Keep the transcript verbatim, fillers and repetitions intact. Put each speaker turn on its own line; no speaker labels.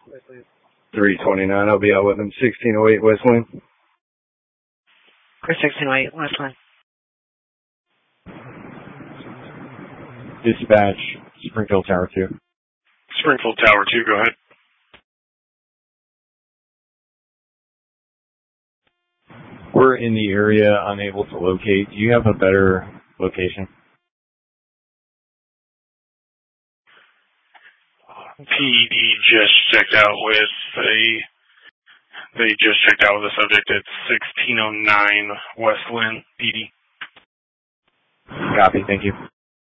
three twenty-nine, I'll be out with him. sixteen oh eight West Lynn.
sixteen oh eight West Lynn.
Dispatch, Springfield Tower two.
Springfield Tower two, go ahead.
We're in the area, unable to locate. Do you have a better location?
P E D just checked out with a, they just checked out with a subject at sixteen oh nine West Lynn, P D.
Copy, thank you.